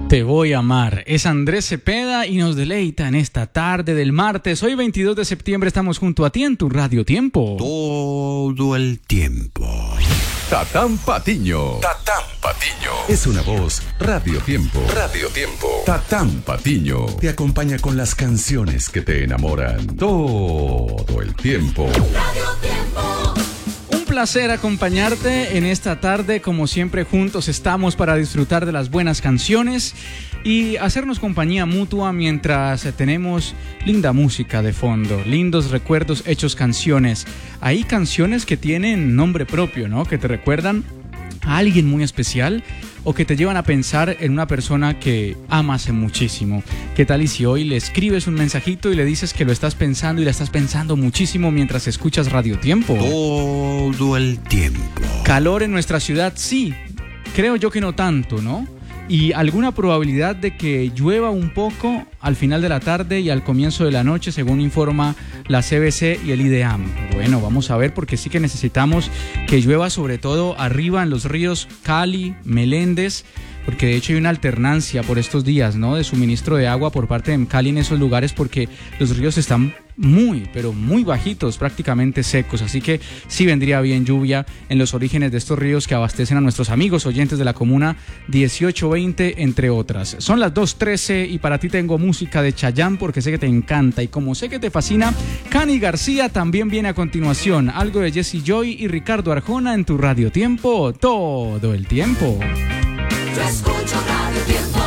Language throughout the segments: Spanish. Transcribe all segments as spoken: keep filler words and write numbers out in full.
Te voy a amar. Es Andrés Cepeda y nos deleita en esta tarde del martes. Hoy veintidós de septiembre estamos junto a ti en tu Radio Tiempo. Todo el tiempo. Tatán Patiño. Tatán Patiño. Es una voz. Radio Tiempo. Radio Tiempo. Tatán Patiño te acompaña con las canciones que te enamoran todo el tiempo. Radio Tiempo. Un placer acompañarte en esta tarde. Como siempre, juntos estamos para disfrutar de las buenas canciones y hacernos compañía mutua mientras tenemos linda música de fondo, lindos recuerdos hechos canciones. Hay canciones que tienen nombre propio, ¿no? Que te recuerdan a alguien muy especial o que te llevan a pensar en una persona que amas muchísimo. ¿Qué tal y si hoy le escribes un mensajito y le dices que lo estás pensando y la estás pensando muchísimo mientras escuchas Radio Tiempo? Todo el tiempo. Calor en nuestra ciudad, sí. Creo yo que no tanto, ¿no? Y alguna probabilidad de que llueva un poco al final de la tarde y al comienzo de la noche, según informa la C B C y el IDEAM. Bueno, vamos a ver, porque sí que necesitamos que llueva, sobre todo arriba en los ríos Cali, Meléndez, porque de hecho hay una alternancia por estos días, ¿no?, de suministro de agua por parte de Cali en esos lugares, porque los ríos están muy, pero muy bajitos, prácticamente secos. Así que sí vendría bien lluvia en los orígenes de estos ríos que abastecen a nuestros amigos oyentes de la comuna dieciocho veinte, entre otras. Son las dos trece y para ti tengo música de Chayanne, porque sé que te encanta y como sé que te fascina, Cani García también viene a continuación. Algo de Jesse Joy y Ricardo Arjona en tu Radio Tiempo, todo el tiempo. Yo escucho Radio Tiempo.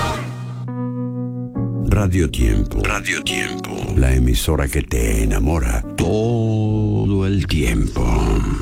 Radio Tiempo. Radio Tiempo. La emisora que te enamora todo el tiempo.